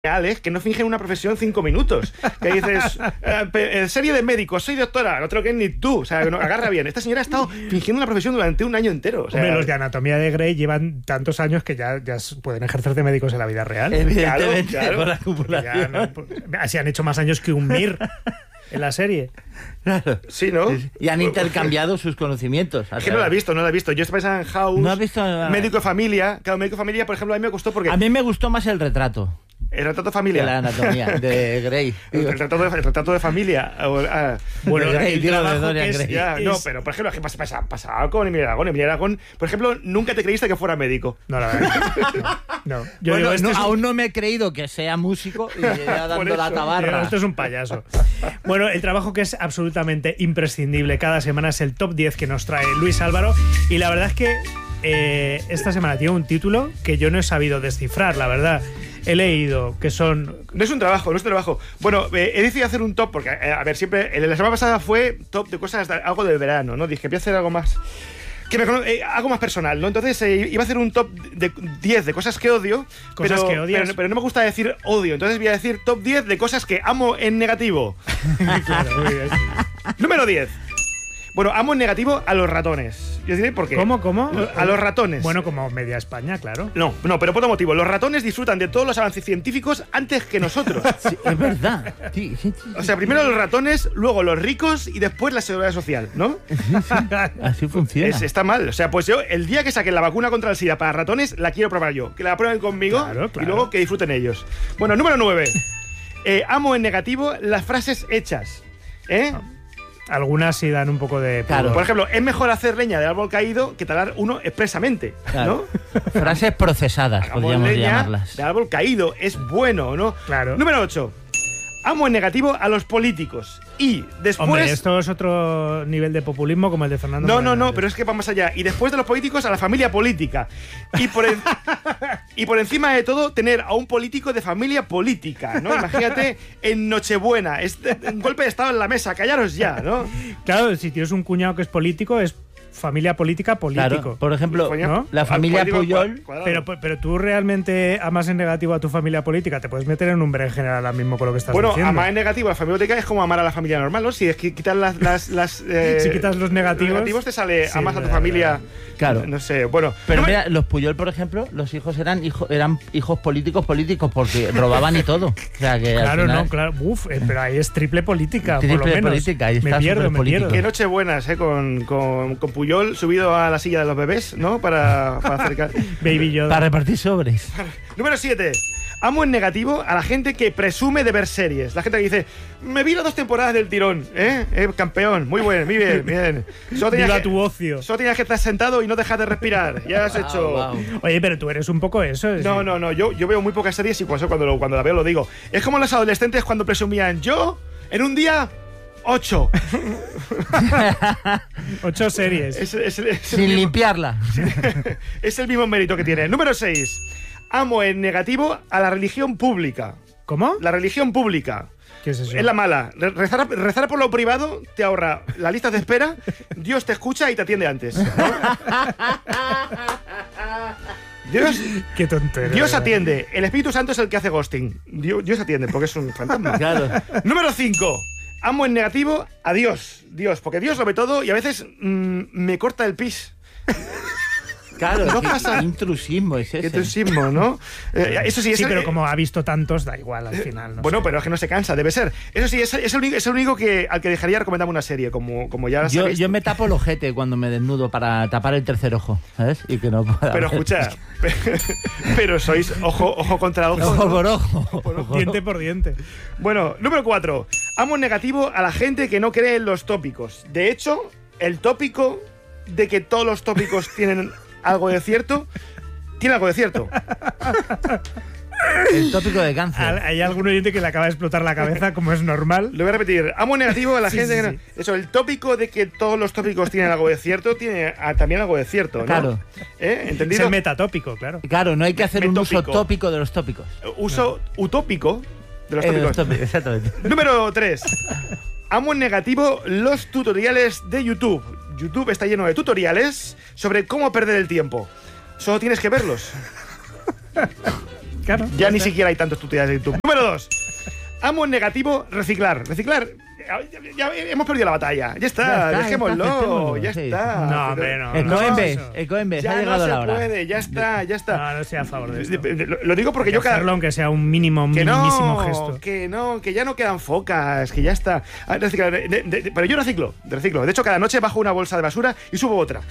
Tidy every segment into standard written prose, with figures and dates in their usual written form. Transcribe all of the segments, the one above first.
reales que no fingen una profesión 5 minutos. Que dices, serie de médicos, soy doctora, no te lo crees ni tú. O sea, no, agarra bien. Esta señora ha estado fingiendo una profesión durante un año entero. O sea, hombre, los de Anatomía de Grey llevan tantos años que ya pueden ejercer de médicos en la vida real. Evidentemente, claro. por la acumulación. Así han hecho más años que un Mir en la serie. Claro. Sí, ¿no? Y han intercambiado sus conocimientos. Es que no la he visto. Yo estoy pensando en House, ¿No has visto? Médico de Familia. Claro, Médico de Familia, por ejemplo, a mí me gustó porque... A mí me gustó más el retrato El retrato de de familia. la Anatomía de Grey. El retrato de familia. Bueno, Grey, el digo, de trabajo Dorian que es- Gray. Ya, no, pero por ejemplo, es que pasaba con Emilio Aragón. Emilio Aragón, por ejemplo, nunca te creíste que fuera médico. No, la verdad. No. Yo Bueno, digo, este es un- aún no me he creído que sea músico y ya dando Por la eso. tabarra. Esto es un payaso. Bueno, el trabajo que es absolutamente imprescindible cada semana es el top 10 que nos trae Luis Álvaro. Y la verdad es que esta semana tiene un título que yo no he sabido descifrar, la verdad. He leído que son... No es un trabajo. Bueno, he decidido hacer un top porque, a ver, siempre... La semana pasada fue top de cosas, algo del verano, ¿no? Dije, voy a hacer algo más... algo más personal, ¿no? Entonces iba a hacer un top de 10 de cosas que odio. Cosas que odias. Pero no me gusta decir odio. Entonces voy a decir top 10 de cosas que amo en negativo. Claro, muy bien. Número 10. Bueno, amo en negativo a los ratones. Yo diré por qué. ¿Cómo? A los ratones. Bueno, como media España, claro. No, pero por otro motivo. Los ratones disfrutan de todos los avances científicos antes que nosotros. Sí, es verdad. Sí. O sea, primero los ratones, luego los ricos y después la seguridad social, ¿no? Así funciona. Está mal. O sea, pues yo, el día que saquen la vacuna contra el SIDA para ratones, la quiero probar yo. Que la prueben conmigo Claro. y luego que disfruten ellos. Bueno, número 9. Amo en negativo las frases hechas. Algunas sí dan un poco de... Claro. pudor. Por ejemplo, es mejor hacer leña de árbol caído que talar uno expresamente, Claro. ¿no? Frases procesadas, Hagamos podríamos leña llamarlas. de árbol caído, es bueno, ¿no? Claro. Número 8. Amo en negativo a los políticos. Y después... Hombre, esto es otro nivel de populismo como el de Fernando Moreno. No, pero es que va más allá. Y después de los políticos, a la familia política. Y por encima de todo, tener a un político de familia política, ¿no? Imagínate en Nochebuena, un golpe de estado en la mesa, callaros ya, ¿no? Claro, si tienes un cuñado que es político, es familia política político. Claro, por ejemplo, ¿no? la familia Político Puyol. cuadrado. Pero tú realmente amas en negativo a tu familia política. Te puedes meter en un berenjena ahora mismo con lo que estás Bueno, diciendo. amar en negativo a la familia política es como amar a la familia normal, ¿no? Si es que quitas Si quitas los negativos, te sale, sí, amas a tu verdad, familia. verdad. Claro. No sé, bueno. Pero no me- mira, los Puyol, por ejemplo, los hijos eran hijos políticos porque robaban y todo. O sea, que al Claro, final- no, claro. Uf, pero ahí es triple política, por lo Triple menos. política, ahí me está pierdo. superpolítico. Qué noche buenas, con Puyol subido a la silla de los bebés, ¿no? Para acercar. Baby Yoda. Para repartir sobres. Número 7. Amo en negativo a la gente que presume de ver series. La gente que dice, me vi las 2 temporadas del tirón, campeón, muy bien. Viva tu ocio. Solo tenías que estar sentado y no dejar de respirar. Ya has hecho... Wow. Oye, pero tú eres un poco eso. No, yo veo muy pocas series y cuando la veo lo digo. Es como los adolescentes cuando presumían, yo, en un día, 8. 8 series. Sin limpiarla. Es el mismo mérito que tiene. Número 6. Amo en negativo a la religión pública. ¿Cómo? La religión pública. ¿Qué es eso? Es la mala. Rezar por lo privado te ahorra las listas de espera, Dios te escucha y te atiende antes, ¿no? Qué tontería. Dios atiende. El Espíritu Santo es el que hace ghosting. Dios atiende porque es un fantasma. Claro. Número 5. Amo en negativo a Dios. Porque Dios lo ve todo y a veces me corta el pis. Claro, No qué pasa. intrusismo es Qué ese. tusismo, ¿no? Eso sí, Sí, es pero como ha visto tantos, da igual al final. No bueno, sé. pero es que no se cansa, debe ser. Eso sí, es el único al que dejaría recomendarme una serie, como ya sabéis. Yo me tapo el ojete cuando me desnudo para tapar el tercer ojo, ¿sabes? Y que no pueda Pero ver. escucha, pero sois ojo contra ojo. Ojo ¿no? por ojo. Diente por diente. Bueno, número 4. Amo en negativo a la gente que no cree en los tópicos. De hecho, el tópico de que todos los tópicos tienen algo de cierto, tiene algo de cierto. El tópico de cáncer. Hay algún oyente que le acaba de explotar la cabeza, como es normal. Lo voy a repetir. Amo en negativo a la Sí, gente sí, que no... Eso, el tópico de que todos los tópicos tienen algo de cierto, tiene también algo de cierto, ¿no? Claro. Es ¿Entendido? el metatópico, claro. Claro, no hay que hacer un uso Metópico. tópico de los tópicos. Uso utópico de los De los tópicos. tópicos, exactamente. Número 3. Amo en negativo los tutoriales de YouTube. YouTube está lleno de tutoriales sobre cómo perder el tiempo. Solo tienes que verlos. Claro. Ya ni siquiera hay tantos tutoriales de YouTube. Número 2. Amo en negativo, reciclar. Reciclar. Ya hemos perdido la batalla. Ya está, dejémoslo. Ya sí. está. No, hombre, no. El no, Coembes, Ya ha llegado no la se hora. puede, ya está. No, no estoy a favor de esto. Lo digo porque Hay yo que hacerlo aunque sea un mínimo, que minimísimo gesto. que ya no quedan focas, que ya está. Reciclar, pero yo reciclo. De hecho, cada noche bajo una bolsa de basura y subo otra.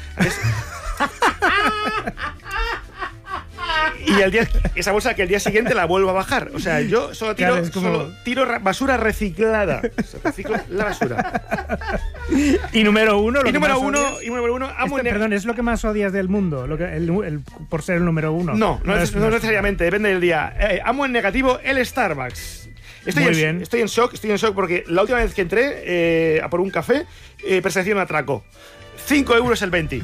Y esa bolsa que el día siguiente la vuelvo a bajar. O sea, yo solo tiro, Claro, es como- basura reciclada. O sea, reciclo la basura. Y número uno, Y número uno, amo en perdón, ¿es lo que más odias del mundo? Por ser el número uno. No es- necesariamente, depende del día. Amo en negativo el Starbucks. Estoy en shock porque la última vez que entré a por un café, presencié un atraco. 5 euros el 20.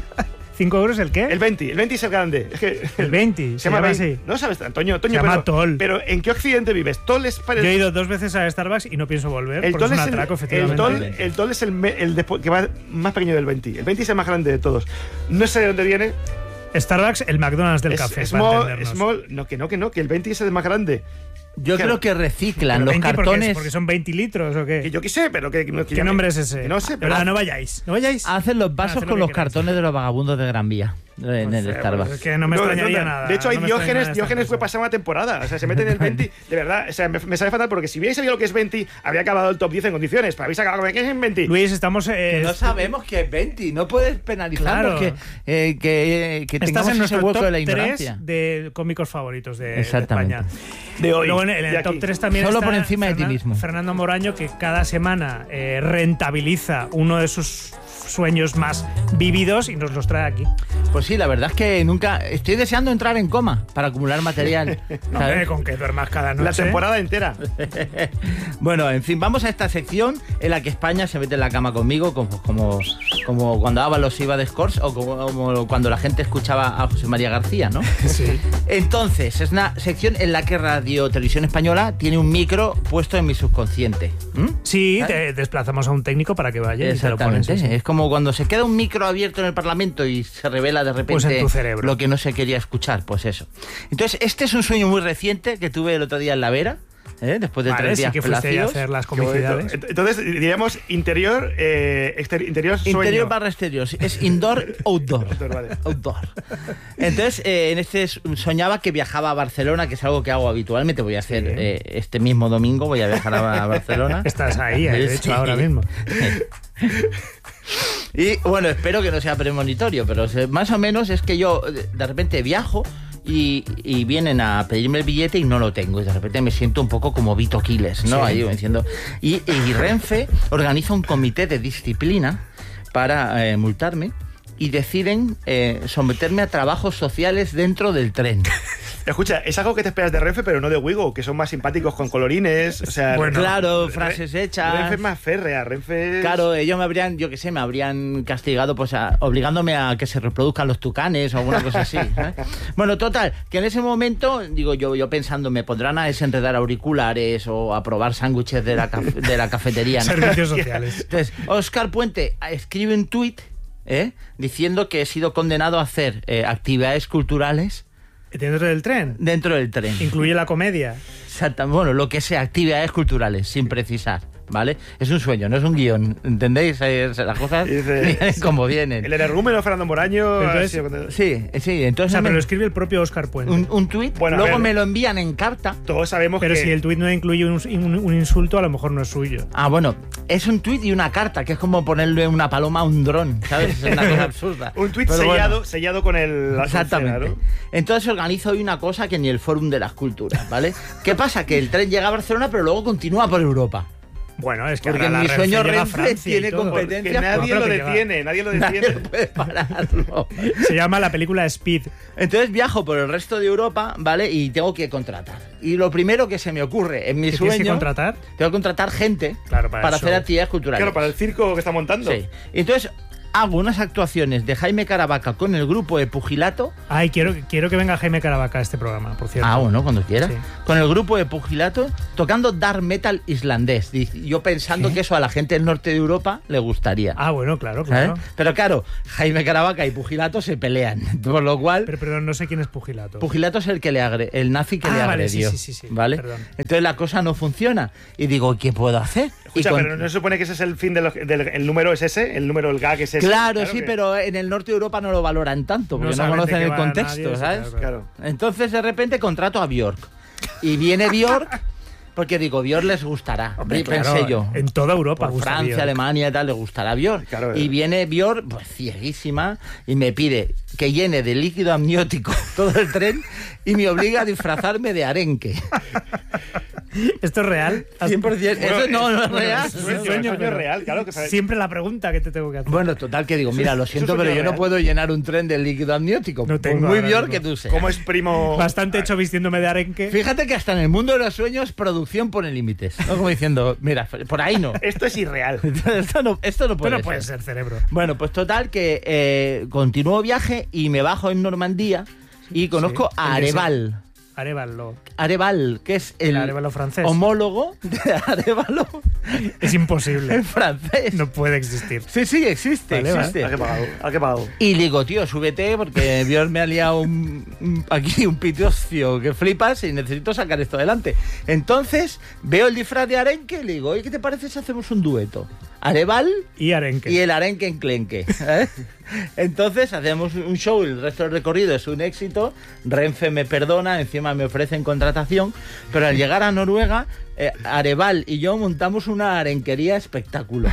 ¿€5 el qué? El 20 es el grande. Es que, El 20, se llama así. No sabes, Antonio, Se llama Toll. Pero ¿en qué occidente vives? Toll es Yo he ido 2 veces a Starbucks y no pienso volver. El porque Toll es un es atraco, efectivamente. el Toll es el que va más pequeño del 20. El 20 es el más grande de todos. No sé de dónde viene. Starbucks, el McDonald's del café, para entendernos. Que el 20 es el más grande. Yo Claro. creo que reciclan ¿Pero los 20 cartones. porque son 20 litros o Que qué? yo qué sé, pero que ¿Qué nombre es ese? que no sé, pero pero no vayáis. No vayáis. Hacen los vasos Hacen lo con que los queráis. cartones de los vagabundos de Gran Vía en el Pues, Starbucks. es que no me extrañaría nada. De hecho, hay no me extrañaría nada Diógenes estas fue cosas. pasar una temporada. O sea, se mete en el 20. De verdad, o sea, me sabe fatal porque si hubierais sabido lo que es 20, habría acabado el top 10 en condiciones. Pero habéis acabado con que es en 20. Luis, estamos. No sabemos que es 20, no puedes penalizar Claro. porque que Estás tengamos en ese nuestro hueco top de la 3 ignorancia. de cómicos favoritos de Exactamente. España. De hoy. Luego en de el top aquí. 3 también Solo está por encima de ti mismo. Fernando Moraño, que cada semana rentabiliza uno de sus sueños más vividos y nos los trae aquí. Pues sí, la verdad es que nunca estoy deseando entrar en coma para acumular material. No, ¿sabes? hombre, con que duermas cada noche. La temporada entera. Bueno, en fin, vamos a esta sección en la que España se mete en la cama conmigo, como cuando Ábalos iba de Scores o como cuando la gente escuchaba a José María García, ¿no? Sí. Entonces, es una sección en la que Radio Televisión Española tiene un micro puesto en mi subconsciente. Sí, ¿Sabes? te desplazamos a un técnico para que vaya y te lo pones. Exactamente. Sí, sí. Es como cuando se queda un micro abierto en el Parlamento y se revela de repente Pues en tu cerebro. lo que no se quería escuchar, pues eso. Entonces, este es un sueño muy reciente que tuve el otro día en La Vera, después de Vale, 3 sí días que fuiste ahí a plácidos. hacer las Qué bonito. comicidades. Entonces, diríamos interior, interior sueño. Interior barra exterior, es indoor, outdoor. Outdoor, vale. Outdoor. Entonces, en este soñaba que viajaba a Barcelona, que es algo que hago habitualmente. Voy a hacer este mismo domingo, voy a viajar a Barcelona. Estás ahí, de hecho, Sí. ahora mismo. Y bueno, espero que no sea premonitorio, pero más o menos es que yo de repente viajo y vienen a pedirme el billete y no lo tengo. Y de repente me siento un poco como Vito Quiles, ¿no? Sí. Ahí diciendo. Y Renfe organiza un comité de disciplina para multarme y deciden someterme a trabajos sociales dentro del tren. Escucha, es algo que te esperas de Renfe, pero no de Wigo, que son más simpáticos con colorines. O sea, Bueno, claro, frases hechas. Renfe es más férrea, Renfe es... Claro, ellos me habrían, yo qué sé, me habrían castigado pues obligándome a que se reproduzcan los tucanes o alguna cosa así. Bueno, total, que en ese momento, digo yo pensando, me pondrán a desenredar auriculares o a probar sándwiches de la cafetería, ¿no? Servicios sociales. Entonces, Óscar Puente escribe un tuit diciendo que he sido condenado a hacer actividades culturales ¿Dentro del tren? dentro del tren. Incluye la comedia. Bueno, lo que sea, actividades culturales, sin precisar, ¿vale? Es un sueño, no es un guión, ¿entendéis? Las cosas vienen como vienen. El energúmeno Fernando Moraño... Entonces, Sí, O entonces sea, pero lo escribe el propio Óscar Puente. un tuit, Bueno, a luego ver. me lo envían en carta. Todos sabemos Pero que... si el tuit no incluye un insulto, a lo mejor no es suyo. Ah, bueno, es un tuit y una carta, que es como ponerle una paloma a un dron, ¿sabes? Es una cosa absurda. Un tuit Pero bueno. sellado con el... la Exactamente. quincena, ¿no? Entonces organizo hoy una cosa que ni el Fórum de las Culturas, ¿vale? ¿Qué pasa? Que el tren llega a Barcelona, pero luego continúa por Europa. Bueno, es que Porque ahora en mi la sueño llega a Renfe Francia y tiene todo. competencia. Que nadie Bueno, lo pero que detiene, nadie lo Nadie detiene. puede pararlo. Se llama la película Speed. Entonces viajo por el resto de Europa, ¿vale? Y tengo que contratar. Y lo primero que se me ocurre en mi ¿Que tienes que sueño... contratar? Tengo que contratar gente Claro, para el hacer show. actividades culturales. Claro, para el circo que está montando. Sí. Y entonces hago unas actuaciones de Jaime Caravaca con el grupo de Pugilato. Ay, quiero que venga Jaime Caravaca a este programa, por cierto. Ah, bueno, cuando quiera. Sí. Con el grupo de Pugilato tocando dark metal islandés. Yo pensando que eso a la gente del norte de Europa le gustaría. Ah, bueno, claro. ¿Sabes? Pero claro, Jaime Caravaca y Pugilato se pelean. Por lo cual... Pero perdón, no sé quién es Pugilato. Pugilato es el nazi que le agredió. Vale, sí, ¿vale? Perdón. Entonces la cosa no funciona. Y digo, ¿qué puedo hacer? Escucha, pero no se supone que ese es el fin el número es ese, el número, el gag es ese. Claro, sí, que... pero en el norte de Europa no lo valoran tanto, porque no conocen el contexto, nadie, ¿sabes? Claro. Entonces de repente contrato a Björk. Y viene Björk, porque digo, Björk les gustará. Hombre, pensé yo. En toda Europa Por gusta Francia, Björk. Alemania y tal, le gustará Björk. Claro, y viene Björk, pues cieguísima, y me pide que llene de líquido amniótico todo el tren y me obliga a disfrazarme de arenque. ¿Esto es real? 100%. Bueno, Eso no es real. Es un sueño real, claro. Que Siempre la pregunta que te tengo que hacer. Bueno, total, que digo, mira, lo siento, pero yo no puedo llenar un tren de líquido amniótico. No tengo muy ahora Björk mismo. que tú seas. ¿Cómo es primo? Bastante hecho vistiéndome de arenque. Fíjate que hasta en el mundo de los sueños, producción pone límites. ¿No? Como diciendo, mira, por ahí no. Esto es irreal. Esto no puede Pero no ser. puede ser, cerebro. Bueno, pues total, que continúo viaje y me bajo en Normandía y conozco Sí, a el de ese- Areval. Areval, que es el Arévalo francés. homólogo de Arévalo Es imposible. en francés. No puede existir. Sí, existe, Vale, existe. ¿A qué pagado? Y le digo, tío, súbete porque Dios me ha liado aquí un pitocio que flipas y necesito sacar esto adelante. Entonces veo el disfraz de arenque y le digo, oye, ¿qué te parece si hacemos un dueto? Areval Y arenque. y el arenque enclenque. ¿eh? Entonces hacemos un show, el resto del recorrido es un éxito. Renfe me perdona, encima me ofrecen contratación, pero al llegar a Noruega, Areval y yo montamos una arenquería espectáculo.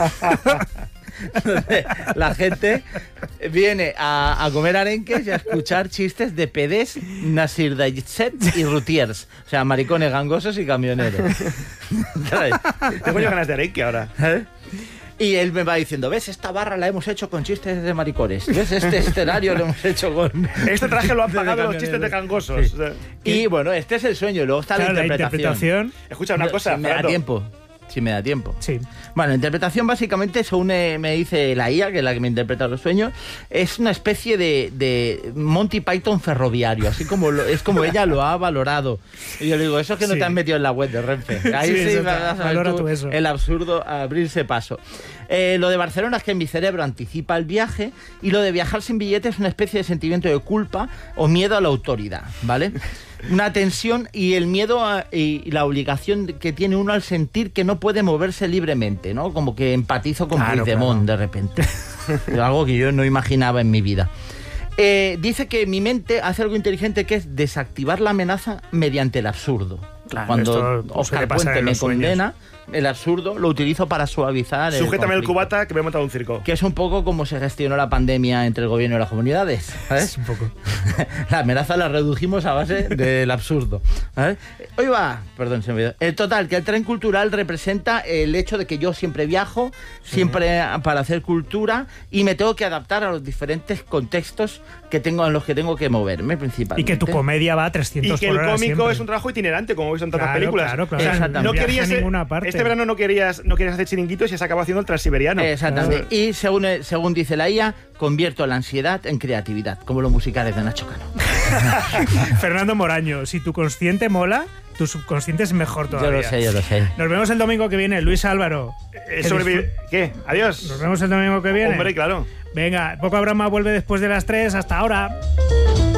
Entonces, la gente viene a comer arenques y a escuchar chistes de pedés, nasirdayets y rutiers, o sea, maricones gangosos y camioneros. ¿Sabes? Tengo yo ganas de arenque ahora. ¿Eh? Y él me va diciendo, ¿ves? Esta barra la hemos hecho con chistes de maricones. ¿Ves? Este escenario lo hemos hecho con... Este traje lo han De pagado los camioneros. chistes de cangosos. Sí. Y bueno, este es el sueño. Luego está Claro, la interpretación. Escucha una cosa, Si me da Fernando. tiempo. Si me da tiempo. Sí. Bueno, la interpretación básicamente, según me dice la IA, que es la que me interpreta los sueños, es una especie de Monty Python ferroviario, así como es como ella lo ha valorado. Y yo le digo, eso es que no Sí. te has metido en la web de Renfe. Ahí Sí, sí, eso vas a ver valora tú tú eso. el absurdo a abrirse paso. Lo de Barcelona es que mi cerebro anticipa el viaje y lo de viajar sin billete es una especie de sentimiento de culpa o miedo a la autoridad, ¿vale? Una tensión y el miedo y la obligación que tiene uno al sentir que no puede moverse libremente, ¿no? Como que empatizo con Claro, Puigdemont claro. de repente. Algo que yo no imaginaba en mi vida. Dice que mi mente hace algo inteligente que es desactivar la amenaza mediante el absurdo. Claro, Cuando esto Oscar suele pasar Puente en me los sueños. condena, el absurdo lo utilizo para suavizar Sujétame el conflicto. cubata que me he montado un circo. Que es un poco como se gestionó la pandemia entre el gobierno y las comunidades, ¿sabes? Es un poco. La amenaza la redujimos a base del absurdo. ¿Sabes? Hoy va, perdón, se me olvidó. El total, que el tren cultural representa el hecho de que yo siempre viajo, siempre para hacer cultura y me tengo que adaptar a los diferentes contextos que tengo en los que tengo que moverme Y principalmente. que tu comedia va a Y 300 que por el hora cómico siempre. es un trabajo itinerante, como he visto en tantas Claro, películas. claro, claro. O sea, Exactamente. no Viaja querías a ninguna parte. Este verano no querías hacer chiringuitos y has acabado haciendo el transiberiano. Exactamente. Y según dice la IA, convierto la ansiedad en creatividad, como los musicales de Nacho Cano. Fernando Moraño, si tu consciente mola, tu subconsciente es mejor todavía. Yo lo sé. Nos vemos el domingo que viene, Luis Álvaro. ¿Qué? Adiós. Nos vemos el domingo que viene. Hombre, claro. Venga, Poco Broma vuelve después de las 3. Hasta ahora.